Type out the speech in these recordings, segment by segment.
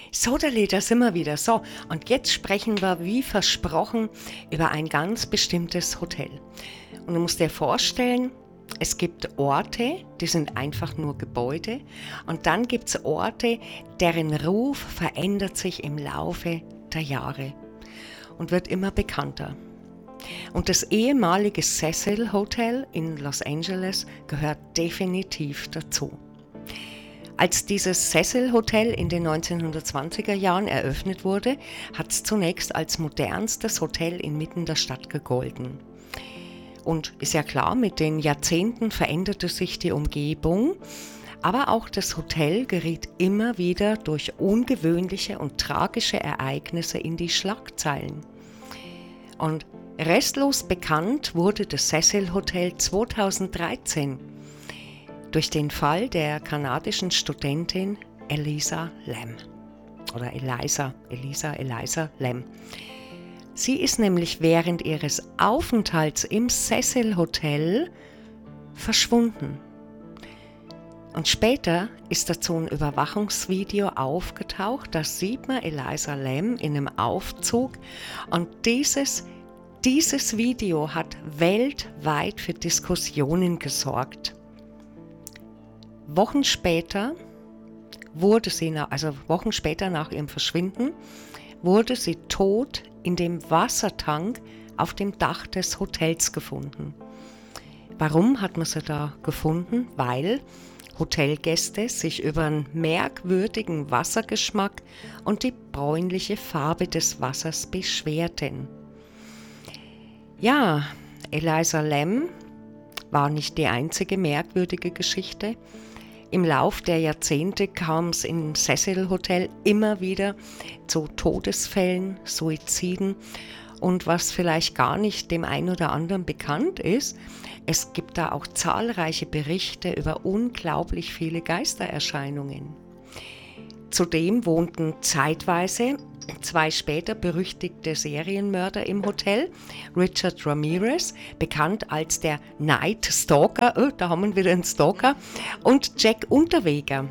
So, Dali, da sind wir wieder. So, und jetzt sprechen wir, wie versprochen, über ein ganz bestimmtes Hotel. Und du musst dir vorstellen, es gibt Orte, die sind einfach nur Gebäude. Und dann gibt es Orte, deren Ruf verändert sich im Laufe der Jahre und wird immer bekannter. Und das ehemalige Cecil Hotel in Los Angeles gehört definitiv dazu. Als dieses Cecil Hotel in den 1920er Jahren eröffnet wurde, hat es zunächst als modernstes Hotel inmitten der Stadt gegolten. Und ist ja klar, mit den Jahrzehnten veränderte sich die Umgebung, aber auch das Hotel geriet immer wieder durch ungewöhnliche und tragische Ereignisse in die Schlagzeilen. Und restlos bekannt wurde das Cecil Hotel 2013 durch den Fall der kanadischen Studentin Elisa Lam. Oder Eliza Lam. Sie ist nämlich während ihres Aufenthalts im Cecil Hotel verschwunden. Und später ist dazu ein Überwachungsvideo aufgetaucht, da sieht man Elisa Lam in einem Aufzug, und dieses Video hat weltweit für Diskussionen gesorgt. Wochen später nach ihrem Verschwinden, wurde sie tot in dem Wassertank auf dem Dach des Hotels gefunden. Warum hat man sie da gefunden? Weil Hotelgäste sich über einen merkwürdigen Wassergeschmack und die bräunliche Farbe des Wassers beschwerten. Ja, Elisa Lam war nicht die einzige merkwürdige Geschichte. Im Lauf der Jahrzehnte kam es im Cecil Hotel immer wieder zu Todesfällen, Suiziden, und was vielleicht gar nicht dem einen oder anderen bekannt ist, es gibt da auch zahlreiche Berichte über unglaublich viele Geistererscheinungen. Zudem wohnten zeitweise 2 später berüchtigte Serienmörder im Hotel, Richard Ramirez, bekannt als der Night Stalker, da haben wir wieder einen Stalker, und Jack Unterweger.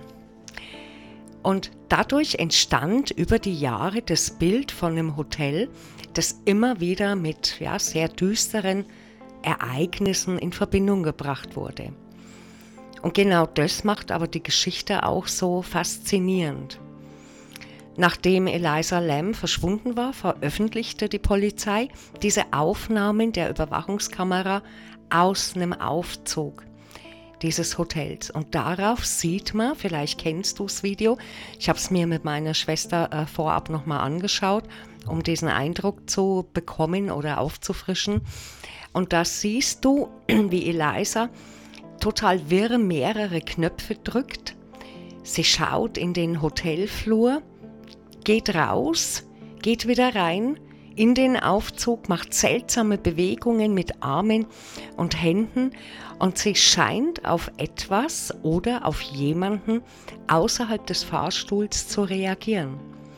Und dadurch entstand über die Jahre das Bild von einem Hotel, das immer wieder mit sehr düsteren Ereignissen in Verbindung gebracht wurde. Und genau das macht aber die Geschichte auch so faszinierend. Nachdem Elisa Lam verschwunden war, veröffentlichte die Polizei diese Aufnahmen der Überwachungskamera aus einem Aufzug dieses Hotels. Und darauf sieht man, vielleicht kennst du das Video, ich habe es mir mit meiner Schwester vorab nochmal angeschaut, um diesen Eindruck zu bekommen oder aufzufrischen. Und da siehst du, wie Elisa total wirr mehrere Knöpfe drückt. Sie schaut in den Hotelflur, geht raus, geht wieder rein in den Aufzug, macht seltsame Bewegungen mit Armen und Händen, und sie scheint auf etwas oder auf jemanden außerhalb des Fahrstuhls zu reagieren.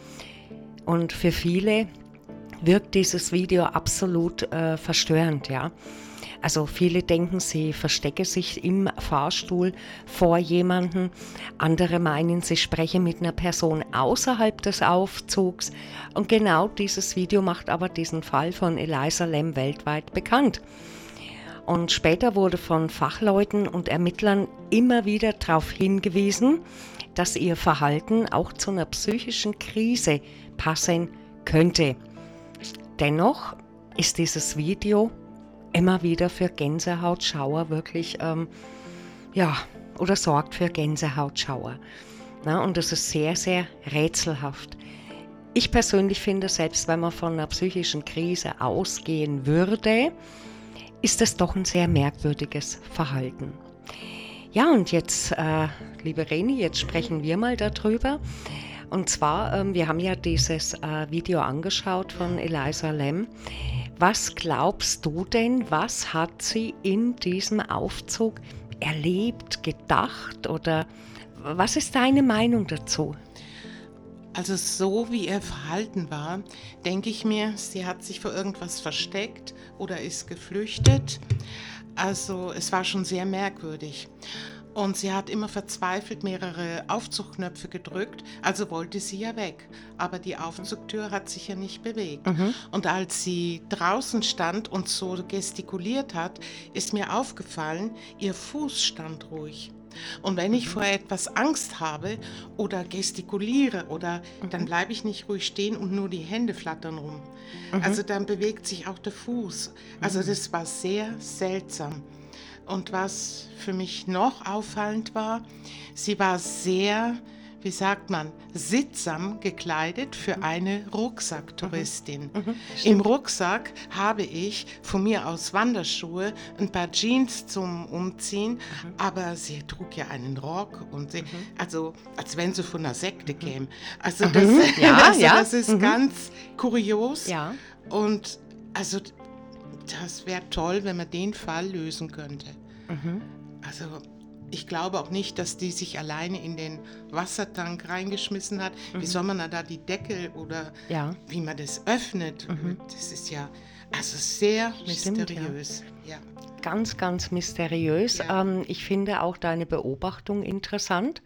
Und für viele wirkt dieses Video absolut verstörend, ja. Also viele denken, sie verstecke sich im Fahrstuhl vor jemanden. Andere meinen, sie spreche mit einer Person außerhalb des Aufzugs. Und genau dieses Video macht aber diesen Fall von Elisa Lam weltweit bekannt. Und später wurde von Fachleuten und Ermittlern immer wieder darauf hingewiesen, dass ihr Verhalten auch zu einer psychischen Krise passen könnte. Dennoch ist dieses Video immer wieder für Gänsehautschauer wirklich, oder sorgt für Gänsehautschauer. Und das ist sehr, sehr rätselhaft. Ich persönlich finde, selbst wenn man von einer psychischen Krise ausgehen würde, ist es doch ein sehr merkwürdiges Verhalten. Ja, und jetzt, liebe Reni, jetzt sprechen wir mal darüber. Und zwar, wir haben ja dieses Video angeschaut von Elisa Lam. Was glaubst du denn, was hat sie in diesem Aufzug erlebt, gedacht, oder was ist deine Meinung dazu? Also so wie ihr Verhalten war, denke ich mir, sie hat sich vor irgendwas versteckt oder ist geflüchtet. Also es war schon sehr merkwürdig. Und sie hat immer verzweifelt mehrere Aufzugknöpfe gedrückt, also wollte sie ja weg. Aber die Aufzugtür hat sich ja nicht bewegt. Und als sie draußen stand und so gestikuliert hat, ist mir aufgefallen, ihr Fuß stand ruhig. Und wenn ich vor etwas Angst habe oder gestikuliere dann bleibe ich nicht ruhig stehen und nur die Hände flattern rum. Also dann bewegt sich auch der Fuß. Also das war sehr seltsam. Und was für mich noch auffallend war, sie war sehr, wie sagt man, sittsam gekleidet für eine Rucksacktouristin. Im Rucksack habe ich von mir aus Wanderschuhe, ein paar Jeans zum Umziehen, aber sie trug ja einen Rock und sie, also als wenn sie von einer Sekte käme. Also das ist ganz kurios. Ja. Und also das wäre toll, wenn man den Fall lösen könnte. Also ich glaube auch nicht, dass die sich alleine in den Wassertank reingeschmissen hat. Wie soll man da die Deckel oder wie man das öffnet? Das ist ja also sehr mysteriös. Ja. Ganz, ganz mysteriös. Ja. Ich finde auch deine Beobachtung interessant.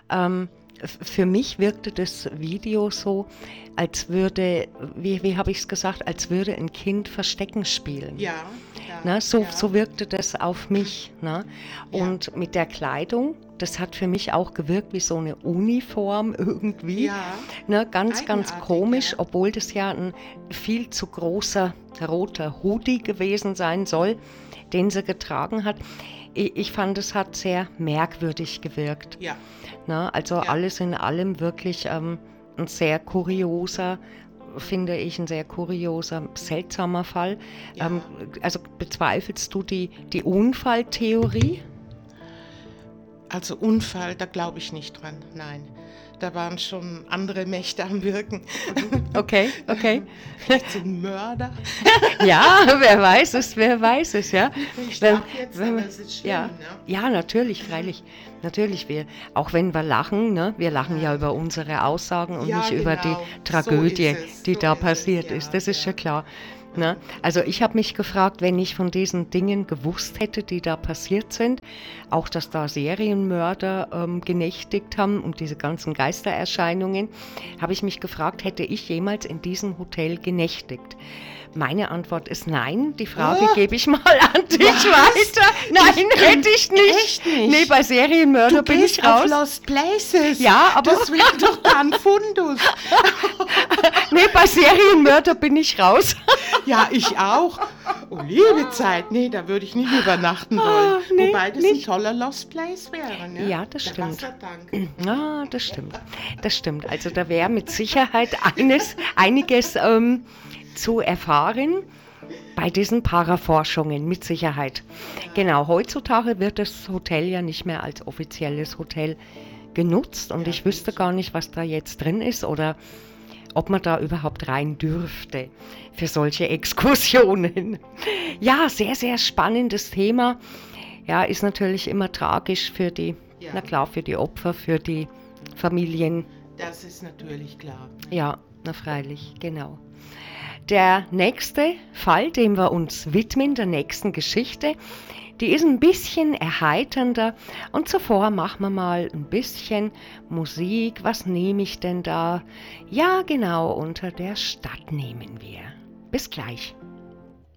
Für mich wirkte das Video so, als würde, wie habe ich es gesagt, als würde ein Kind Verstecken spielen. Ja. Na, so wirkte das auf mich. Na? Und mit der Kleidung, das hat für mich auch gewirkt wie so eine Uniform irgendwie. Ja. Na, ganz Eigenartig, komisch, ja. obwohl das ja ein viel zu großer roter Hoodie gewesen sein soll, den sie getragen hat. Ich fand, es hat sehr merkwürdig gewirkt. Ja. Na, also alles in allem wirklich ein sehr kurioser, finde ich, ein sehr kurioser, seltsamer Fall. Ja. Also bezweifelst du die Unfalltheorie? Also Unfall, da glaube ich nicht dran, nein. Da waren schon andere Mächte am Wirken. Okay. Vielleicht so ein Mörder. Ja, wer weiß es, ja. Ich lache jetzt, aber es ist schlimm, ne? Ja, natürlich, freilich. Natürlich, auch wenn wir lachen, ne? Wir lachen ja über unsere Aussagen und Ja, nicht über die genau. Tragödie, So ist es, die so da ist es, passiert ja, ist. Das ist ja. schon klar. Ne? Also ich habe mich gefragt, wenn ich von diesen Dingen gewusst hätte, die da passiert sind, auch dass da Serienmörder genächtigt haben und diese ganzen Geistererscheinungen, habe ich mich gefragt, hätte ich jemals in diesem Hotel genächtigt? Meine Antwort ist nein. Die Frage gebe ich mal an dich weiter. Nein, hätte ich nicht. Echt nicht? Nee, bei Serienmörder bin ich auf raus. Lost Places. Ja, aber Das wäre doch dann Fundus. Nee, bei Serienmörder bin ich raus. Ja, ich auch. Oh, liebe Zeit. Nee, da würde ich nicht übernachten wollen. nee, Wobei das nicht. ein toller Lost Place wäre. Ne? Ja, das Der stimmt. Wassertank. Ah, das stimmt. Das stimmt. Also da wäre mit Sicherheit einiges zu erfahren bei diesen Paraforschungen, mit Sicherheit. Genau, heutzutage wird das Hotel ja nicht mehr als offizielles Hotel genutzt und ich wüsste gar nicht, was da jetzt drin ist oder ob man da überhaupt rein dürfte für solche Exkursionen. Ja, sehr, sehr spannendes Thema. Ja, ist natürlich immer tragisch für die, für die Opfer, für die Familien. Das ist natürlich klar. Ja, na freilich, genau. Der nächste Fall, dem wir uns widmen, der nächsten Geschichte, die ist ein bisschen erheiternder und zuvor machen wir mal ein bisschen Musik. Was nehme ich denn da? Ja, genau, Unter der Stadt nehmen wir. Bis gleich.